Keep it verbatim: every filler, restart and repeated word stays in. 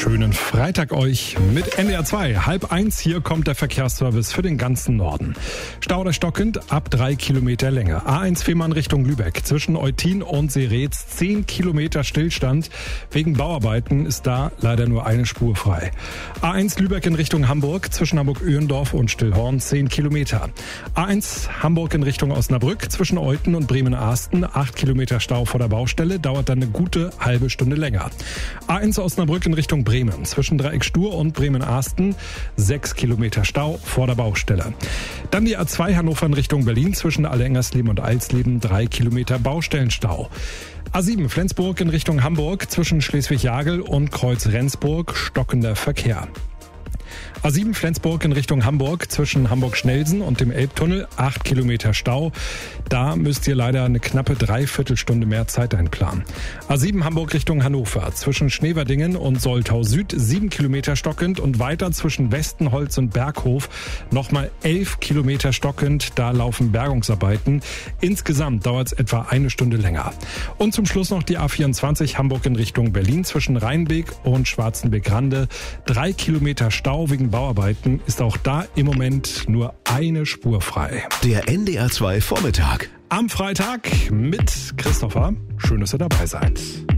Schönen Freitag euch mit N D R zwei. Halb eins, hier kommt der Verkehrsservice für den ganzen Norden. Stau oder stockend ab drei Kilometer Länge. A eins Fehmarn Richtung Lübeck. Zwischen Eutin und Seretz zehn Kilometer Stillstand. Wegen Bauarbeiten ist da leider nur eine Spur frei. A eins Lübeck in Richtung Hamburg. Zwischen Hamburg-Öhendorf und Stillhorn zehn Kilometer. A eins Hamburg in Richtung Osnabrück. Zwischen Euten und Bremen-Arsten acht Kilometer Stau vor der Baustelle. Dauert dann eine gute halbe Stunde länger. A eins Osnabrück in Richtung Bremen. Zwischen Dreieck Stur und Bremen-Arsten sechs Kilometer Stau vor der Baustelle. Dann die A zwei Hannover in Richtung Berlin. Zwischen Alle-Engersleben und Eilsleben drei Kilometer Baustellenstau. A sieben Flensburg in Richtung Hamburg. Zwischen Schleswig-Jagel und Kreuz-Rendsburg stockender Verkehr. A sieben Flensburg in Richtung Hamburg, zwischen Hamburg-Schnelsen und dem Elbtunnel acht Kilometer Stau. Da müsst ihr leider eine knappe Dreiviertelstunde mehr Zeit einplanen. A sieben Hamburg Richtung Hannover, zwischen Schneverdingen und Soltau Süd sieben Kilometer stockend und weiter zwischen Westenholz und Berghof nochmal elf Kilometer stockend. Da laufen Bergungsarbeiten. Insgesamt dauert es etwa eine Stunde länger. Und zum Schluss noch die A vierundzwanzig Hamburg in Richtung Berlin, zwischen Rheinbeek und Schwarzenbeek-Rande drei Kilometer Stau wegen Bauarbeiten, ist auch da im Moment nur eine Spur frei. Der N D R zwei Vormittag. Am Freitag mit Christopher. Schön, dass ihr dabei seid.